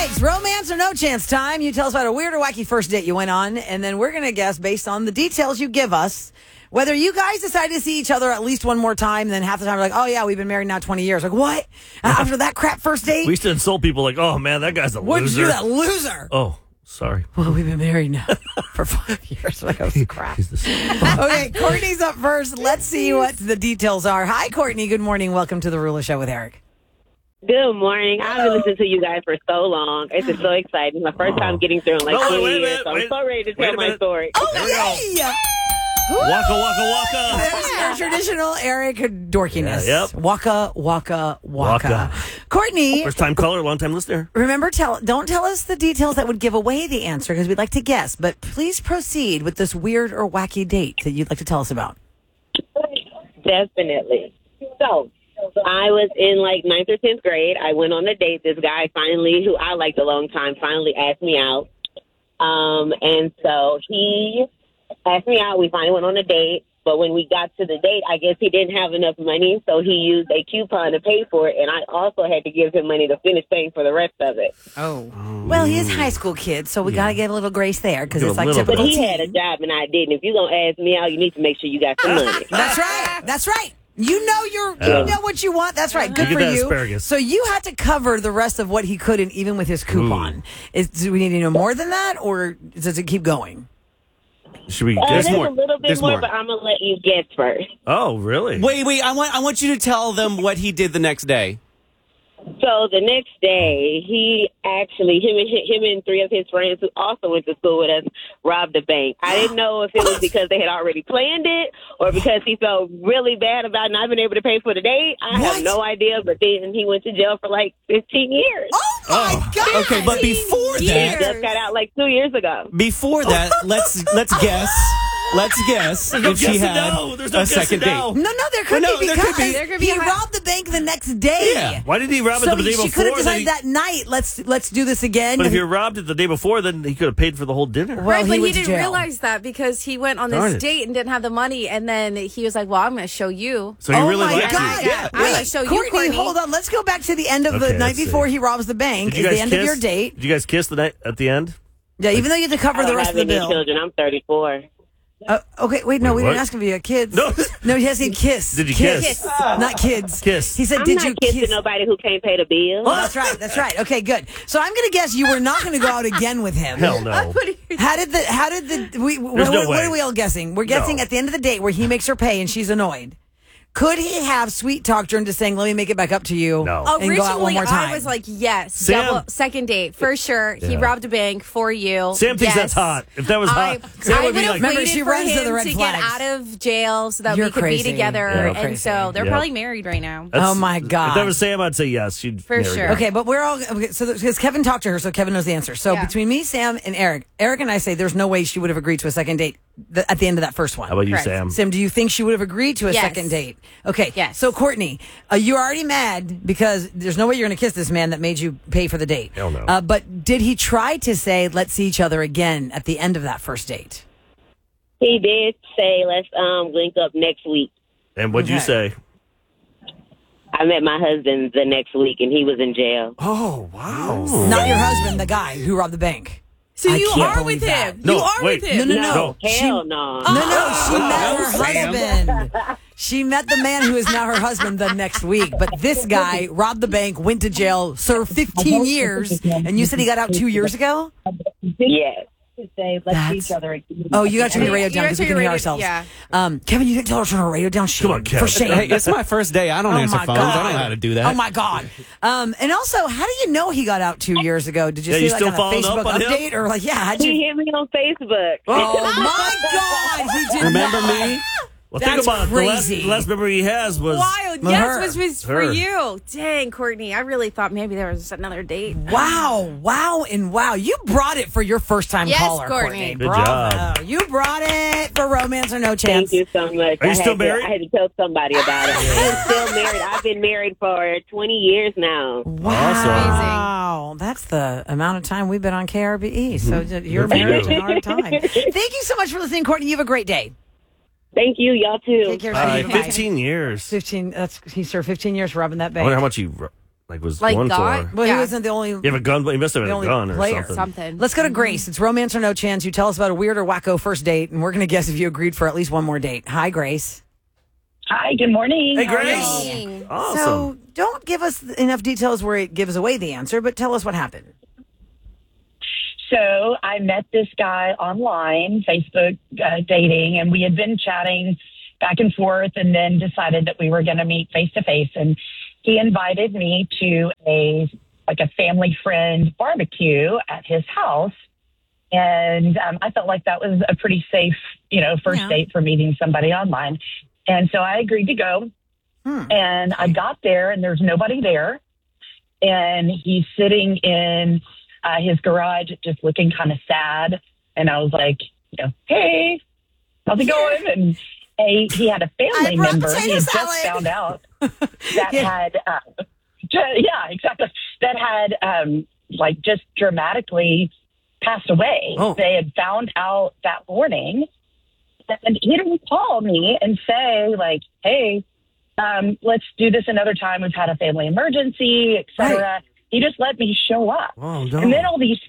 It's romance or no chance time. You tell us about a weird or wacky first date you went on, and then we're going to guess based on the details you give us whether you guys decided to see each other at least one more time, and then half the time we're like, oh, yeah, we've been married now 20 years. Like, what? After that crap first date? We used to insult people like, oh, man, that guy's a What'd loser. you do, that loser? Oh, sorry. Well, we've been married now for 5 years. Like, oh, crap. Okay, Courtney's up first. Let's see what the details are. Hi, Courtney. Good morning. Welcome to The Ruler Show with Eric. Good morning. I've been listening to you guys for so long. It's just so exciting. My first time getting through in like 20 years. So I'm so ready to tell my story. Oh, yay! Waka, waka, waka. There's your traditional Eric dorkiness. Yeah, yep. Waka, waka, waka. Courtney. First time caller, long time listener. Remember, don't tell us the details that would give away the answer because we'd like to guess. But please proceed with this weird or wacky date that you'd like to tell us about. Definitely. So, I was in like 9th or 10th grade. I went on a date. This guy finally, who I liked a long time, finally asked me out. And so he asked me out. We finally went on a date. But when we got to the date, I guess he didn't have enough money, so he used a coupon to pay for it. And I also had to give him money to finish paying for the rest of it. Oh. Well, he is a high school kid, so we got to give a little grace there because it's like typical. But he had a job and I didn't. If you're going to ask me out, you need to make sure you got some money. That's right. That's right. You know you know what you want. That's right. Good for you. Asparagus. So you had to cover the rest of what he couldn't, even with his coupon. Do we need to know more than that, or does it keep going? Should we guess more? A little bit more, but I'm gonna let you guess first. Oh, really? Wait! I want you to tell them what he did the next day. So the next day, he actually, him and 3 of his friends who also went to school with us, robbed a bank. I didn't know if it was because they had already planned it or because he felt really bad about not being able to pay for the date. I have no idea, but then he went to jail for like 15 years. Oh, my God. Okay, but before He just got out like 2 years ago. Before that, let's guess. Let's guess if she had a second date. No, there could be because he robbed the bank the next day. Yeah. Why didn't he rob it the day before? She could have decided that night, let's do this again. But if you robbed it the day before, then he could have paid for the whole dinner. Well, right, but he didn't realize that because he went on this date and didn't have the money, and then he was like, well, I'm going to show you. So he really liked you. Yeah. I'm going to show you, Courtney. Hold on. Let's go back to the end of the night before he robs the bank. Is the end of your date. Did you guys kiss the night at the end? Yeah, even though you had to cover the rest of the bill. Children. I'm 34. Okay, wait, no, we didn't ask him if he had kids. No, he has to kiss. Did you kiss? Not kids. Kiss. He said, I'm did not you kissing kiss nobody who can't pay the bill? Oh, that's right. Okay, good. So I'm going to guess you were not going to go out again with him. Hell no. What are we all guessing? We're guessing at the end of the date where he makes her pay and she's annoyed. Could he have sweet talked her into saying, let me make it back up to you and go out one more time? I was like, yes. Sam, second date, for sure. He robbed a bank for you. Sam thinks that's hot. If that was hot, Sam would be like, remember, she runs to the red to flags. get out of jail so that You're we could crazy. be together. Yeah, and so they're probably married right now. Oh, my God. If that was Sam, I'd say yes. She'd for sure. Her. Okay, but we're all, so because Kevin talked to her, so Kevin knows the answer. So between me, Sam, and Eric and I say there's no way she would have agreed to a second date at the end of that first one. How about you, Sam? Sam, do you think she would have agreed to a second date? Okay. Yes. So, Courtney, you're already mad because there's no way you're going to kiss this man that made you pay for the date. Hell no. But did he try to say, let's see each other again at the end of that first date? He did say, let's link up next week. And what'd you say? I met my husband the next week, and he was in jail. Oh, wow. Not your husband, the guy who robbed the bank. So you are with him. No, you are wait. with him. No. Hell no. No, she met her husband. She met the man who is now her husband the next week. But this guy robbed the bank, went to jail, served 15 years, and you said he got out 2 years ago? Yes. Say, let's see each other again. Oh, you got to turn your radio down because we can hear ourselves. Yeah. Kevin, you didn't tell her to turn her radio down. Come on, Kevin. For shame. Hey, it's my first day. I don't answer phones. God. I don't know how to do that. Oh, my God. And also, how do you know he got out 2 years ago? Did you see you like still on a following Facebook up on him? update? Or like, how'd you... He hit me on Facebook. Oh, my God. He did Remember not. me? Well, That's think about it. crazy. The last memory he has was Wild. With Yes, her. was for Her. you. Dang, Courtney. I really thought maybe there was another date. Wow. You brought it for your first time Yes, caller, Courtney. Good Bravo. job. You brought it for romance or no chance. Thank you so much. Are you still married? I had to tell somebody about it. I'm still married. I've been married for 20 years now. Wow. That's the amount of time we've been on KRBE. So you're married to our time. Thank you so much for listening, Courtney. You have a great day. Thank you. Y'all too. Take care. All right, Bye. 15 years. 15. He served 15 years for robbing that I bank. wonder how much he was Like going God? for. Well, he Yeah. wasn't the only. You have a gun, but he must have The had a only gun or player. something. Let's go to Grace. It's romance or no chance. You tell us about a weird or wacko first date, and we're going to guess if you agreed for at least one more date. Hi, Grace. Hi, good morning. Hey, How are Grace. you? Awesome. So don't give us enough details where it gives away the answer, but tell us what happened. So I met this guy online, Facebook dating, and we had been chatting back and forth and then decided that we were going to meet face to face. And he invited me to a family friend barbecue at his house. And I felt like that was a pretty safe, first date for meeting somebody online. And so I agreed to go. And I got there and there's nobody there. And he's sitting in his garage just looking kind of sad. And I was like, hey, how's it going? And he had a family member he had just found out that had, exactly, that had just dramatically passed away. Oh. They had found out that morning, and he didn't call me and say like, hey, let's do this another time. We've had a family emergency, etc. Right. He just let me show up. Oh, no. And then all these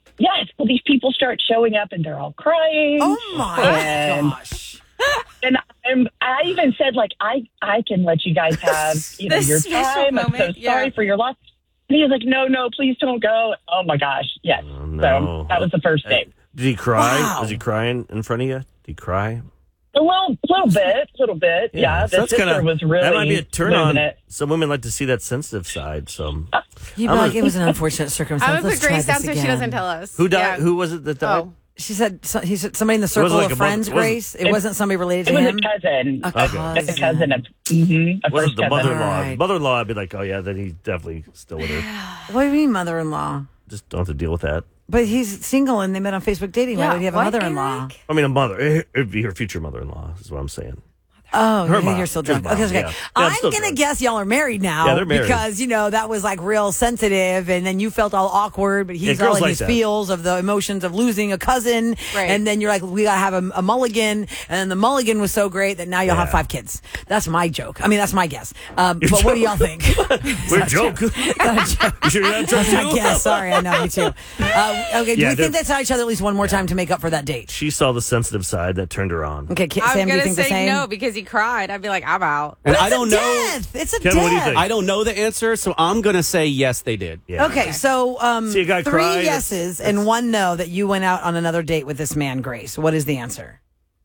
people start showing up and they're all crying. Oh my gosh. And I even said, like, I can let you guys have, your time. I'm so sorry for your loss. And he was like, no, please don't go. Oh my gosh. Yes. Oh, no. So that was the first date. Did he cry? Wow. Was he crying in front of you? Did he cry? A little bit. Yeah. So The that's sister was really that might be a turn losing on. it. Some women like to see that sensitive side. So You'd be like, it was an unfortunate circumstance. I would Let's put try Grace down this so she again. doesn't tell us. who died? Yeah. Who was it that died? Oh. He said somebody in the circle like of a friends, mother- Grace. It wasn't somebody related It to was him. a cousin. A cousin. A cousin of a Was first it the cousin. mother-in-law? Right. Mother-in-law, I'd be like, oh yeah, then he's definitely still with her. What do you mean, mother-in-law? Just don't have to deal with that. But he's single and they met on Facebook dating. Why would he have a what, mother-in-law? Eric? I mean, a mother. It'd be her future mother-in-law. Is what I'm saying. Oh, Her yeah, mom. you're still His drunk. mom, Okay. yeah. Yeah, I'm I'm still going to drunk. guess y'all are married now. Yeah, they're married. Because, that was like real sensitive and then you felt all awkward, but he's all girls in like his that. feels of the emotions of losing a cousin. Right. And then you're like, we got to have a mulligan. And the mulligan was so great that now you'll have 5 kids. That's my joke. I mean, that's my guess. But what do y'all think? We're joke. You sure you're not joking? I guess. Sorry, I know. Me too. Okay, do Yeah, we think they're- they saw each other at least one more time to make up for that date? She saw the sensitive side that turned her on. Okay, I'm Sam, do you going to think the say same? no because he cried. I'd be like, I'm out. And I It's a don't know. death. It's a Kevin, death. what do you think? I don't know the answer, so I'm gonna say yes, they did. Yeah. Okay, so See a guy 3 cry, yeses and 1 no that you went out on another date with this man, Grace. What is the answer?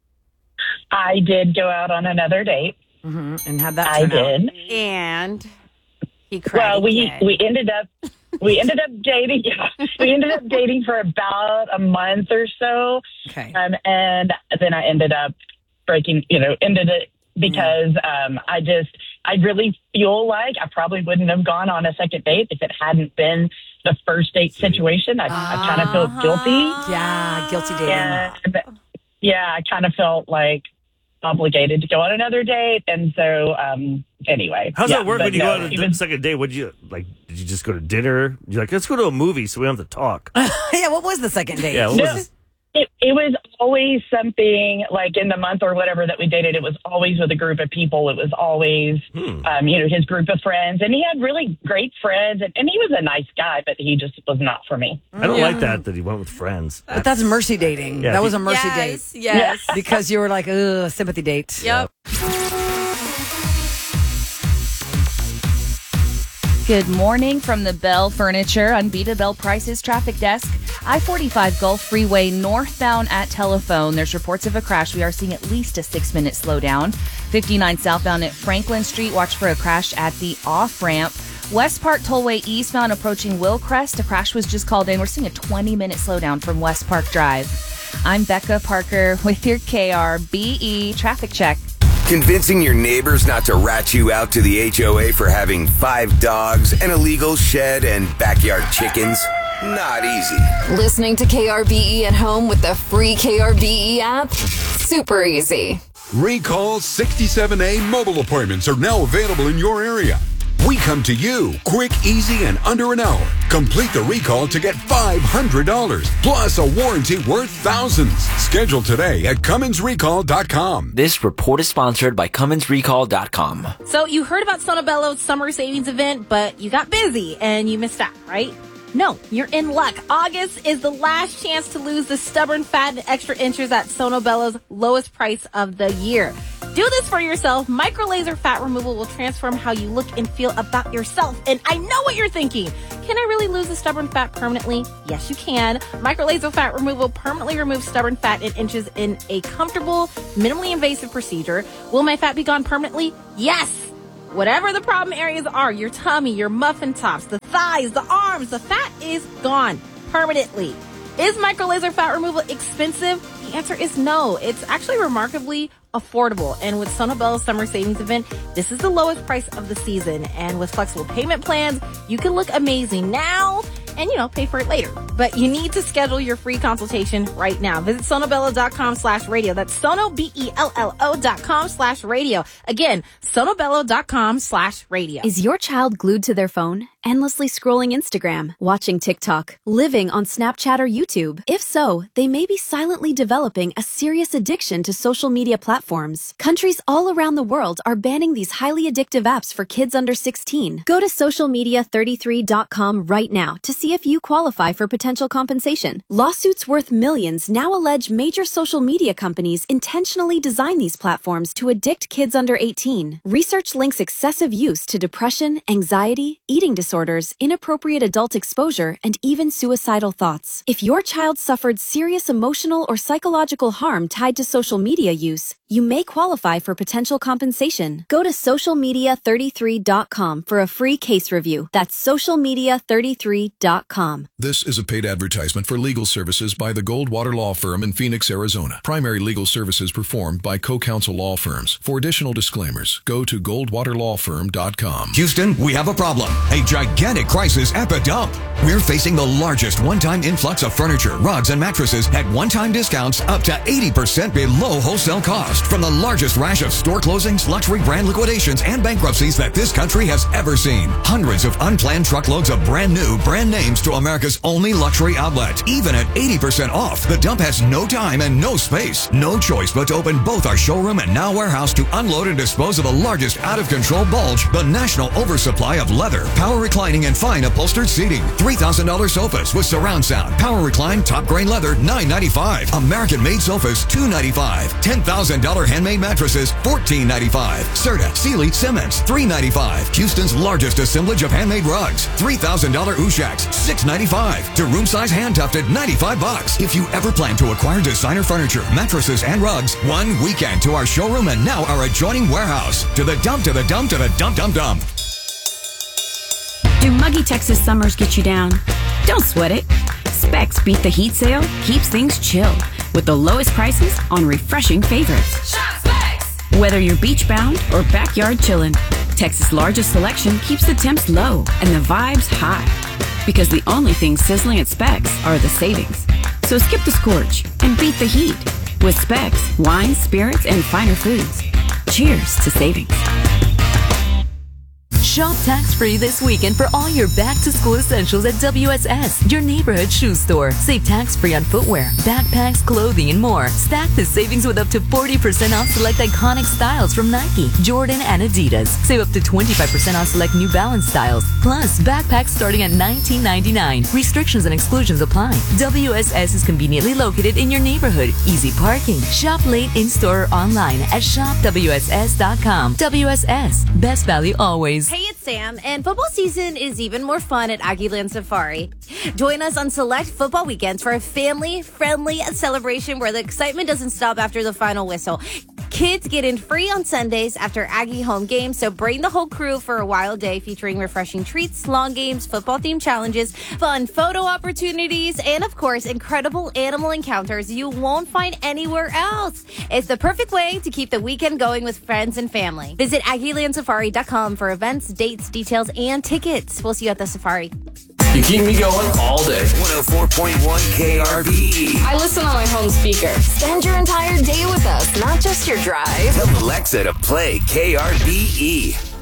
I did go out on another date. And how'd that I turn out? did. And he cried. Well, we again. ended up dating. Yeah, we ended up dating for about a month or so. Okay. And then I ended up ended it because I really feel like I probably wouldn't have gone on a second date if it hadn't been the first date situation. I kind of felt guilty. Yeah, guilty dating. And I kind of felt like obligated to go on another date. And so, anyway. How's that work but when you no, go on even- a second date? Did you just go to dinner? You're like, let's go to a movie so we don't have to talk. Yeah, what was the second date? Yeah, what was It was always something like in the month or whatever that we dated. It was always with a group of people. It was always, his group of friends. And he had really great friends. And he was a nice guy, but he just was not for me. I don't like that he went with friends. But that's mercy dating. Yeah, that was a mercy yes, date. Yes. Because you were like, ugh, sympathy date. Yep. Good morning from the Bell Furniture Unbeatable Prices Traffic Desk. I-45 Gulf Freeway northbound at Telephone. There's reports of a crash. We are seeing at least a 6-minute slowdown. 59 southbound at Franklin Street. Watch for a crash at the off-ramp. West Park Tollway eastbound approaching Willcrest. A crash was just called in. We're seeing a 20-minute slowdown from West Park Drive. I'm Becca Parker with your KRBE traffic check. Convincing your neighbors not to rat you out to the HOA for having 5 dogs, an illegal shed, and backyard chickens? Not easy. Listening to KRBE at home with the free KRBE app? Super easy. Recall 67A mobile appointments are now available in your area. We come to you, quick, easy, and under an hour. Complete the recall to get $500, plus a warranty worth thousands. Schedule today at CummonsRecall.com. This report is sponsored by CummonsRecall.com. So you heard about Sonobello's summer savings event, but you got busy and you missed out, right? No, you're in luck. August is the last chance to lose the stubborn fat and extra inches at Sonobello's lowest price of the year. Do this for yourself. Micro laser fat removal will transform how you look and feel about yourself. And I know what you're thinking. Can I really lose the stubborn fat permanently? Yes, you can. Micro laser fat removal permanently removes stubborn fat in inches in a comfortable, minimally invasive procedure. Will my fat be gone permanently? Yes. Whatever the problem areas are, your tummy, your muffin tops, the thighs, the arms, the fat is gone permanently. Is micro laser fat removal expensive? The answer is no. It's actually remarkably affordable. And with Sonobello's summer savings event, this is the lowest price of the season. And with flexible payment plans, you can look amazing now and, pay for it later. But you need to schedule your free consultation right now. Visit sonobello.com/radio. That's sonobello.com/radio. Again, sonobello.com/radio. Is your child glued to their phone, endlessly scrolling Instagram, watching TikTok, living on Snapchat or YouTube? If so, they may be silently developing a serious addiction to social media platforms. Countries all around the world are banning these highly addictive apps for kids under 16. Go to socialmedia33.com right now to see if you qualify for potential compensation. Lawsuits worth millions now allege major social media companies intentionally design these platforms to addict kids under 18. Research links excessive use to depression, anxiety, eating disorders, inappropriate adult exposure, and even suicidal thoughts. If your child suffered serious emotional or psychological harm tied to social media use, you may qualify for potential compensation. Go to socialmedia33.com for a free case review. That's socialmedia33.com. This is a paid advertisement for legal services by the Goldwater Law Firm in Phoenix, Arizona. Primary legal services performed by co-counsel law firms. For additional disclaimers, go to goldwaterlawfirm.com. Houston, we have a problem. A gigantic crisis at the dump. We're facing the largest one-time influx of furniture, rugs, and mattresses at one-time discounts up to 80% below wholesale cost. From the largest rash of store closings, luxury brand liquidations, and bankruptcies that this country has ever seen. Hundreds of unplanned truckloads of brand new brand names to America's only luxury outlet. Even at 80% off, the dump has no time and no space. No choice but to open both our showroom and now warehouse to unload and dispose of the largest out-of-control bulge, the national oversupply of leather, power reclining, and fine upholstered seating. $3,000 sofas with surround sound, power recline, top grain leather, $995. American-made sofas, $295. $10,000 handmade mattresses, $1495. Serta, Sealy, Simmons, $395. Houston's largest assemblage of handmade rugs, $3,000 Ushaks, $695. To room size hand tufted, $95. If you ever plan to acquire designer furniture, mattresses, and rugs, one weekend to our showroom and now our adjoining warehouse. To the dump, to the dump, to the dump, dump, dump. Do muggy Texas summers get you down? Don't sweat it. Specs Beat the Heat sale keeps things chill with the lowest prices on refreshing favorites. Shop Specs! Whether you're beach bound or backyard chillin', Texas' largest selection keeps the temps low and the vibes high. Because the only things sizzling at Specs are the savings. So skip the scorch and beat the heat with Specs, wines, spirits, and finer foods. Cheers to savings. Shop tax-free this weekend for all your back-to-school essentials at WSS, your neighborhood shoe store. Save tax-free on footwear, backpacks, clothing, and more. Stack the savings with up to 40% off select iconic styles from Nike, Jordan, and Adidas. Save up to 25% off select New Balance styles. Plus, backpacks starting at $19.99. Restrictions and exclusions apply. WSS is conveniently located in your neighborhood. Easy parking. Shop late in-store or online at shopwss.com. WSS. Best value always. Hey, it's Sam, and football season is even more fun at Aggieland Safari. Join us on select football weekends for a family-friendly celebration where the excitement doesn't stop after the final whistle. Kids get in free on Sundays after Aggie home games, so bring the whole crew for a wild day featuring refreshing treats, long games, football-themed challenges, fun photo opportunities, and, of course, incredible animal encounters you won't find anywhere else. It's the perfect way to keep the weekend going with friends and family. Visit AggielandSafari.com for events, dates, details, and tickets. We'll see you at the safari. You keep me going all day. 104.1 KRBE. I listen on my home speaker. Spend your entire day with us, not just your drive. Tell Alexa to play KRBE.